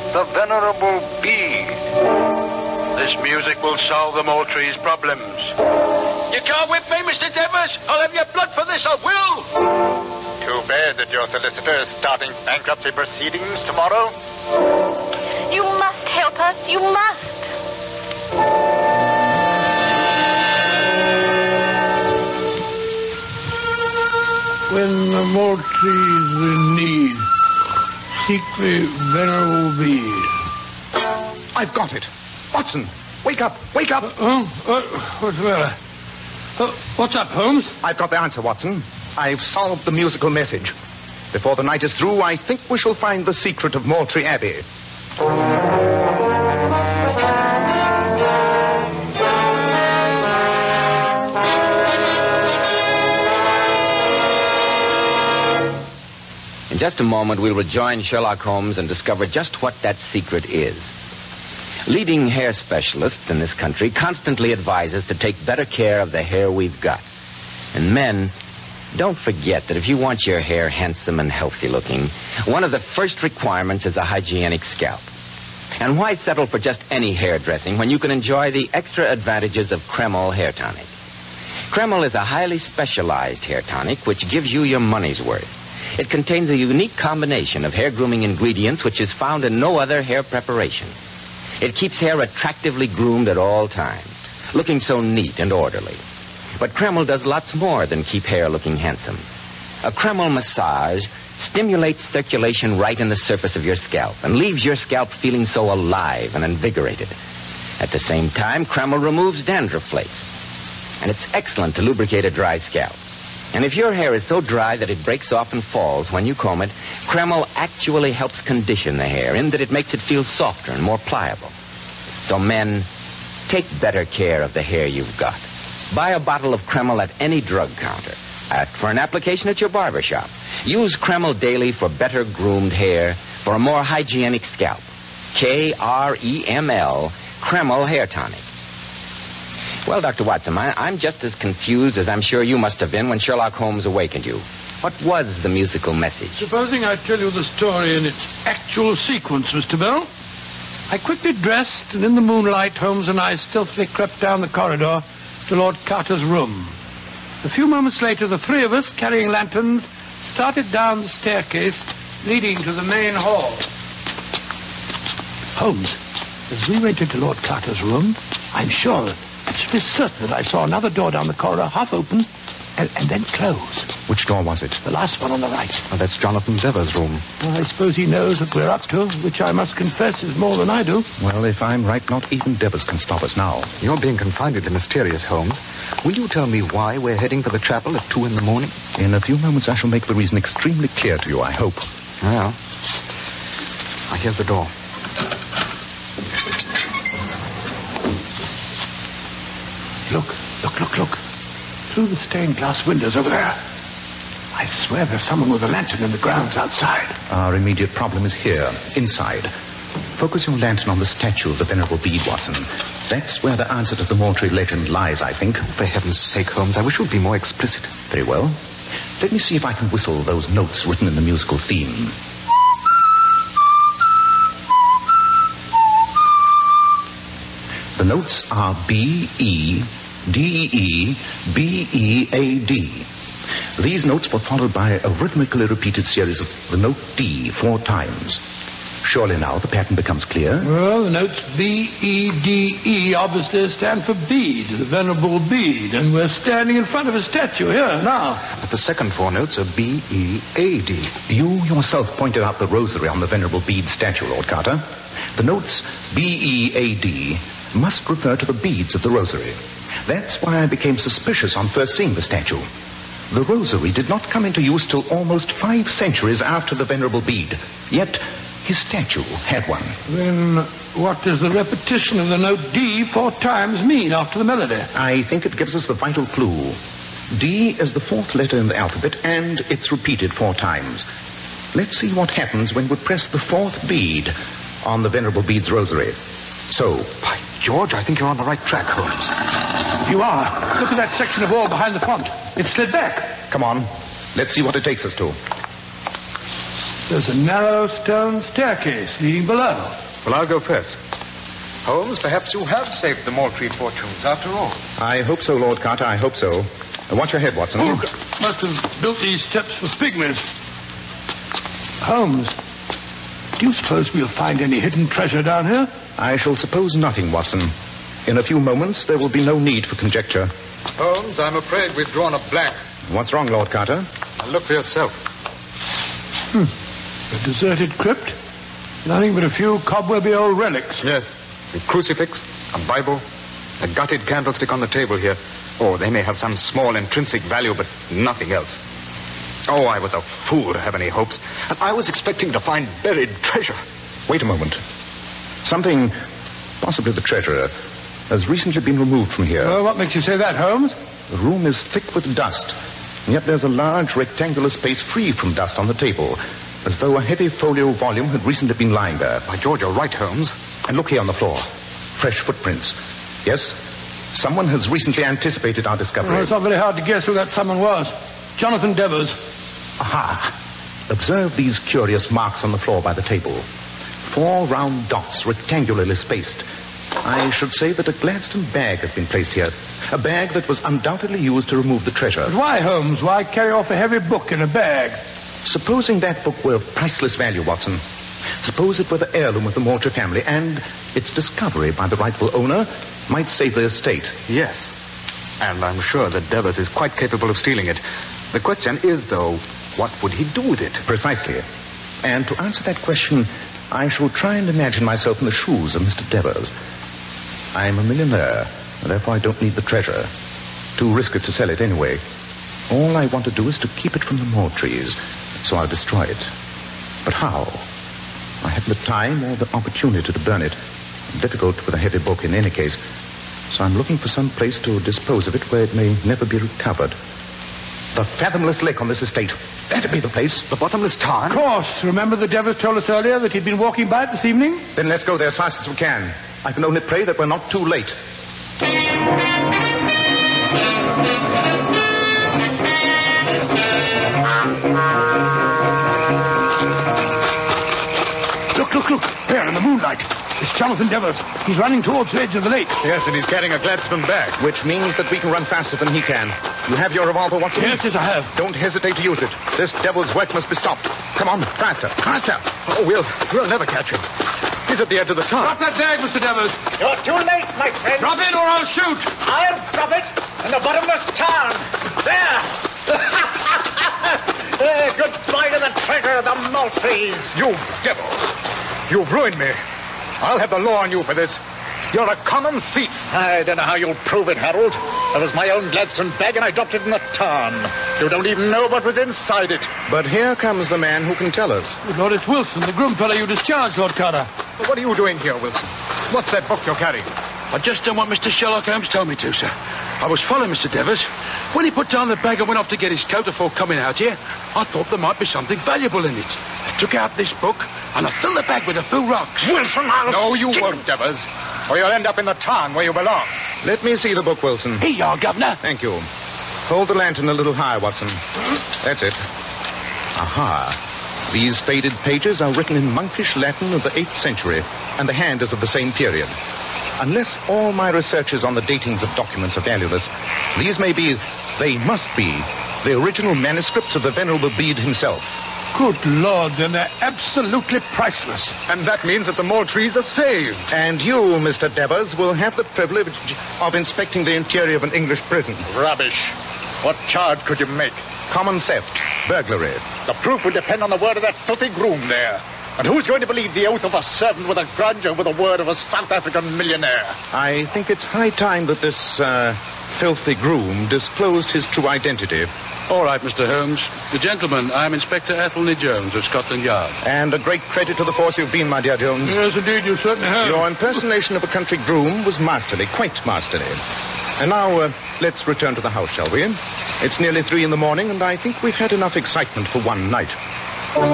the Venerable Bede. This music will solve the Moultrie's problems. You can't whip me, Mr. Devers. I'll have your blood for this, I will. Too bad that your solicitor is starting bankruptcy proceedings tomorrow. You must help us. You must. When the Moultries in need, seek the Venerable Bede. I've got it. Watson, wake up, wake up. What's the matter? What's up, Holmes? I've got the answer, Watson. I've solved the musical message. Before the night is through, I think we shall find the secret of Moultrie Abbey. In just a moment, we'll rejoin Sherlock Holmes and discover just what that secret is. Leading hair specialists in this country constantly advise us to take better care of the hair we've got. And men, don't forget that if you want your hair handsome and healthy looking, one of the first requirements is a hygienic scalp. And why settle for just any hairdressing when you can enjoy the extra advantages of Kreml Hair Tonic? Kreml is a highly specialized hair tonic which gives you your money's worth. It contains a unique combination of hair grooming ingredients which is found in no other hair preparation. It keeps hair attractively groomed at all times, looking so neat and orderly. But Kreml does lots more than keep hair looking handsome. A Kreml massage stimulates circulation right in the surface of your scalp and leaves your scalp feeling so alive and invigorated. At the same time, Kreml removes dandruff flakes. And it's excellent to lubricate a dry scalp. And if your hair is so dry that it breaks off and falls when you comb it, Kreml actually helps condition the hair in that it makes it feel softer and more pliable. So men, take better care of the hair you've got. Buy a bottle of Kreml at any drug counter. Ask for an application at your barber shop. Use Kreml daily for better groomed hair, for a more hygienic scalp. Kreml, Kreml Hair Tonic. Well, Dr. Watson, I'm just as confused as I'm sure you must have been when Sherlock Holmes awakened you. What was the musical message? Supposing I tell you the story in its actual sequence, Mr. Bell. I quickly dressed, and in the moonlight, Holmes and I stealthily crept down the corridor to Lord Carter's room. A few moments later, the three of us, carrying lanterns, started down the staircase leading to the main hall. Holmes, as we went into Lord Carter's room, I'm sure, absolutely certain that I saw another door down the corridor half open and then close. Which door was it? The last one on the right. Oh, that's Jonathan Devers' room. Well, I suppose he knows what we're up to, which I must confess is more than I do. Well, if I'm right, not even Devers can stop us now. You're being confoundedly mysterious, Holmes. Will you tell me why we're heading for the chapel at 2 a.m? In a few moments, I shall make the reason extremely clear to you, I hope. Well, here's the door. Look. Through the stained glass windows over there. I swear there's someone with a lantern in the grounds outside. Our immediate problem is here, inside. Focus your lantern on the statue of the Venerable Bede, Watson. That's where the answer to the Moultrie legend lies, I think. For heaven's sake, Holmes, I wish you'd be more explicit. Very well. Let me see if I can whistle those notes written in the musical theme. The notes are B, E, D, E, B, E, A, D. These notes were followed by a rhythmically repeated series of the note D 4 times. Surely now the pattern becomes clear. Well, the notes B, E, D, E obviously stand for Bede, the Venerable Bede, and we're standing in front of a statue here now. But the second 4 notes are B, E, A, D. You yourself pointed out the rosary on the Venerable Bede statue, Lord Carter. The notes B, E, A, D must refer to the beads of the rosary. That's why I became suspicious on first seeing the statue. The rosary did not come into use till almost 5 centuries after the Venerable Bede. Yet his statue had one. Then what does the repetition of the note D 4 times mean after the melody? I think it gives us the vital clue. D is the 4th letter in the alphabet, and it's repeated 4 times. Let's see what happens when we press the 4th bead on the Venerable Bede's rosary. So, By George, I think you're on the right track, Holmes. You are. Look at that section of wall behind the font. It's slid back. come on. Let's see what it takes us to. There's a narrow stone staircase leading below. Well, I'll go first. Holmes, perhaps you have saved the Moultrie fortunes after all. I hope so, Lord Carter, I hope so. Watch your head, Watson. Oh, must have built these steps for pygmies. Holmes, do you suppose we'll find any hidden treasure down here? I shall suppose nothing, Watson. In a few moments, there will be no need for conjecture. Holmes, I'm afraid we've drawn a blank. What's wrong, Lord Carter? Look for yourself. A deserted crypt? Nothing but a few cobwebby old relics. Yes. A crucifix, a Bible, a gutted candlestick on the table here. Oh, they may have some small intrinsic value, but nothing else. Oh, I was a fool to have any hopes. And I was expecting to find buried treasure. Wait a moment. Something, possibly the treasure, has recently been removed from here. Well, what makes you say that, Holmes? The room is thick with dust, and yet there's a large rectangular space free from dust on the table, as though a heavy folio volume had recently been lying there. By George, you're right, Holmes. And look here on the floor. Fresh footprints. Yes, someone has recently anticipated our discovery. Well, it's not very hard to guess who that someone was. Jonathan Devers. Aha! Observe these curious marks on the floor by the table. 4 round dots, rectangularly spaced. I should say that a Gladstone bag has been placed here. A bag that was undoubtedly used to remove the treasure. But why, Holmes? Why carry off a heavy book in a bag? Supposing that book were of priceless value, Watson. Suppose it were the heirloom of the Moultrie family, and its discovery by the rightful owner might save the estate. Yes. And I'm sure that Devers is quite capable of stealing it. The question is, though, what would he do with it? Precisely. And to answer that question, I shall try and imagine myself in the shoes of Mr. Devers. I'm a millionaire, and therefore I don't need the treasure. Too risky to sell it anyway. All I want to do is to keep it from the Moultries, so I'll destroy it. But how? I haven't the time or the opportunity to burn it. Difficult with a heavy book in any case. So I'm looking for some place to dispose of it where it may never be recovered. The fathomless lake on this estate. That'd be the place. The bottomless tarn? Of course. Remember the Devers told us earlier that he'd been walking by it this evening? Then let's go there as fast as we can. I can only pray that we're not too late. Look. There in the moonlight. It's Jonathan Devers. He's running towards the edge of the lake. Yes, and he's carrying a Gladstone bag. Which means that we can run faster than he can. You have your revolver, Watson? Yes, I have. Don't hesitate to use it. This devil's work must be stopped. Come on, faster. Oh, we'll never catch him. He's at the edge of the tarn. Drop that bag, Mr. Devers. You're too late, my friend. Drop it or I'll shoot. I'll drop it in the bottomless tarn. There. Goodbye to the treasure of the Moultries. You devil. You've ruined me. I'll have the law on you for this. You're a common thief. I don't know how you'll prove it, Harold. It was my own Gladstone bag, and I dropped it in the tarn. You don't even know what was inside it. But here comes the man who can tell us. Good Lord, it's Wilson, the groom fellow you discharged, Lord Carter. Well, what are you doing here, Wilson? What's that book you're carrying? I just done what Mr. Sherlock Holmes told me to, sir. I was following Mr. Devers. When he put down the bag and went off to get his coat before coming out here, I thought there might be something valuable in it. I took out this book, and I filled the bag with a few rocks. Wilson, I'll... No, you won't, Devers. Or you'll end up in the tarn where you belong. Let me see the book, Wilson. Here you are, Governor. Thank you. Hold the lantern a little higher, Watson. That's it. Aha. These faded pages are written in monkish Latin of the 8th century, and the hand is of the same period. Unless all my researches on the datings of documents are valueless, they must be, the original manuscripts of the Venerable Bede himself. Good Lord, then they're absolutely priceless. And that means that the Moultries are saved. And you, Mr. Devers, will have the privilege of inspecting the interior of an English prison. Rubbish. What charge could you make? Common theft, burglary. The proof would depend on the word of that filthy groom there. And who's going to believe the oath of a servant with a grudge over the word of a South African millionaire? I think it's high time that this, filthy groom disclosed his true identity. All right, Mr. Holmes. The gentleman, I'm Inspector Athelney Jones of Scotland Yard. And a great credit to the force you've been, my dear Jones. Yes, indeed, you certainly have. Your impersonation of a country groom was masterly, quite masterly. And now, let's return to the house, shall we? It's nearly 3 in the morning, and I think we've had enough excitement for one night.